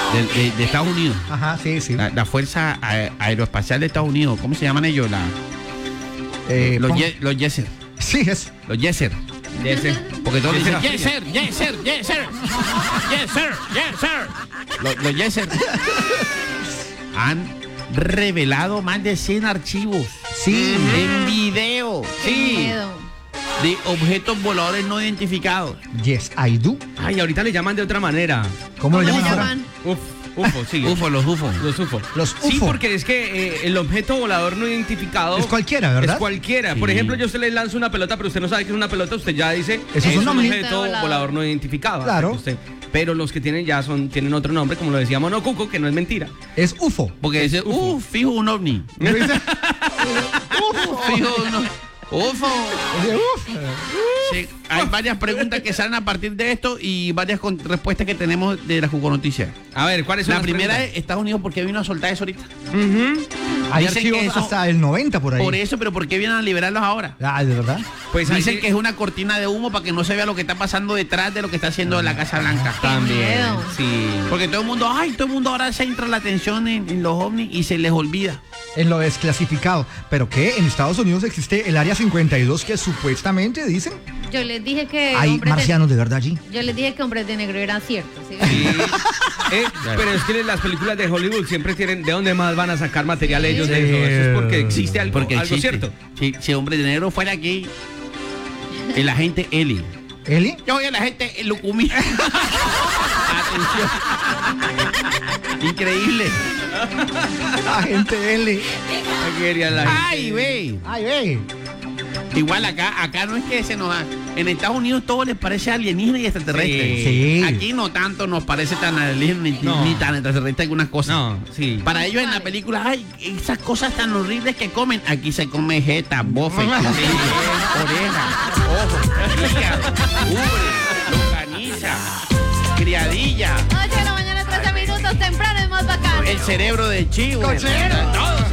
de Estados Unidos. Ajá, sí, sí. La Fuerza Aeroespacial de Estados Unidos. ¿Cómo se llaman ellos? Los Yeser. Sí, eso. Los Yeser. Porque todos dicen yes sir. Los Yeser han revelado más de 100 archivos. Sí. En video. Qué Sí. miedo. De objetos voladores no identificados. Yes, I do. Ay, ahorita le llaman de otra manera. ¿Cómo lo ¿Cómo llaman le ahora? llaman? UFO, sí. Los UFO. Los UFO. Los UFO. Sí, porque es que el objeto volador no identificado Es cualquiera, ¿verdad? Es cualquiera. Por Sí. ejemplo, yo usted le lanzo una pelota, pero usted no sabe que es una pelota, usted ya dice Eso es un ovni. objeto volador no identificado. Claro. Pero los que tienen tienen otro nombre, como lo decía Monocuco, que no es mentira. Es UFO. Porque dice, fijo un ovni. Fijo uno. UFO. Sí, hay varias preguntas que salen a partir de esto y varias respuestas que tenemos de la Jugo Noticias. A ver, ¿cuáles son La las primera preguntas? es Estados Unidos, ¿por qué vino a soltar eso ahorita? Hay Dicen archivos que eso- hasta el 90 por ahí. Por eso, pero ¿por qué vienen a liberarlos ahora? Ah, ¿de verdad? Pues Dicen ahí- que es una cortina de humo para que no se vea lo que está pasando detrás de lo que está haciendo la Casa Blanca. También, miedo. sí. Porque todo el mundo ahora centra la atención en los ovnis y se les olvida. En lo desclasificado. ¿Pero qué? En Estados Unidos existe el Área 52 que supuestamente dicen Yo les dije que hay marcianos de verdad allí. Yo les dije que Hombres de Negro eran ciertos. ¿sí? Sí. Pero es que las películas de Hollywood siempre tienen de dónde más van a sacar material ellos de eso. Eso es porque existe algo, Porque algo existe. cierto. Si Hombre de Negro fuera aquí, el agente Eli. ¿Eli? Yo voy a la gente Lucumí. Atención. Increíble. Agente Eli. Aquí quería la gente. Ay, ve. Ay, ve. Igual acá no es que se nos da. En Estados Unidos todo les parece alienígena y extraterrestre. Sí. Aquí no tanto nos parece tan alienígena ni tan extraterrestre algunas cosas. No, sí. Para ellos en la película, ay, esas cosas tan horribles que comen. Aquí se come jeta, bofe, oreja, ojo, hígado, ubre, longaniza, criadilla, 8 de la mañana, 13 minutos, temprano es más bacán. el cerebro de chivo. Cochero. Todo.